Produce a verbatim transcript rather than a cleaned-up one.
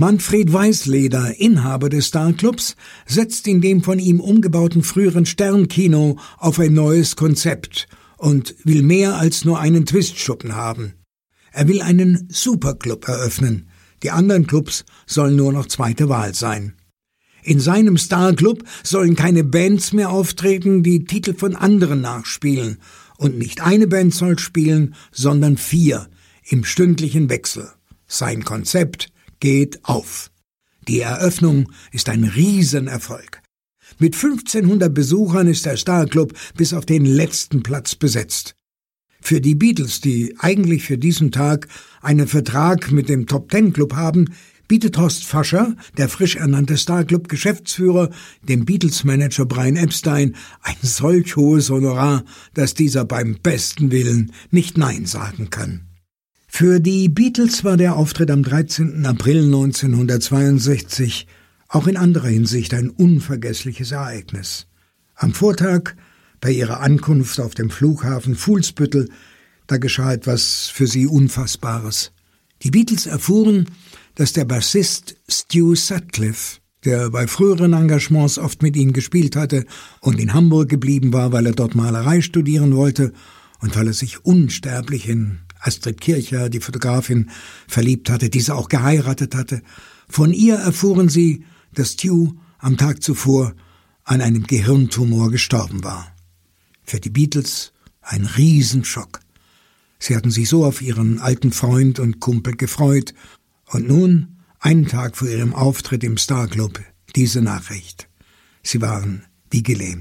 Manfred Weißleder, Inhaber des Starclubs, setzt in dem von ihm umgebauten früheren Sternkino auf ein neues Konzept und will mehr als nur einen Twistschuppen haben. Er will einen Superclub eröffnen. Die anderen Clubs sollen nur noch zweite Wahl sein. In seinem Starclub sollen keine Bands mehr auftreten, die Titel von anderen nachspielen. Und nicht eine Band soll spielen, sondern vier, im stündlichen Wechsel. Sein Konzept geht auf. Die Eröffnung ist ein Riesenerfolg. Mit fünfzehnhundert Besuchern ist der Starclub bis auf den letzten Platz besetzt. Für die Beatles, die eigentlich für diesen Tag einen Vertrag mit dem Top-Ten-Club haben, bietet Horst Fascher, der frisch ernannte Starclub-Geschäftsführer, dem Beatles-Manager Brian Epstein ein solch hohes Honorar, dass dieser beim besten Willen nicht Nein sagen kann. Für die Beatles war der Auftritt am dreizehnten April neunzehnhundertzweiundsechzig auch in anderer Hinsicht ein unvergessliches Ereignis. Am Vortag, bei ihrer Ankunft auf dem Flughafen Fuhlsbüttel, da geschah etwas für sie Unfassbares. Die Beatles erfuhren, dass der Bassist Stu Sutcliffe, der bei früheren Engagements oft mit ihnen gespielt hatte und in Hamburg geblieben war, weil er dort Malerei studieren wollte und weil er sich unsterblich in Astrid Kirchherr, die Fotografin, verliebt hatte, diese auch geheiratet hatte. Von ihr erfuhren sie, dass Stu am Tag zuvor an einem Gehirntumor gestorben war. Für die Beatles ein Riesenschock. Sie hatten sich so auf ihren alten Freund und Kumpel gefreut. Und nun, einen Tag vor ihrem Auftritt im Starclub, diese Nachricht. Sie waren wie gelähmt.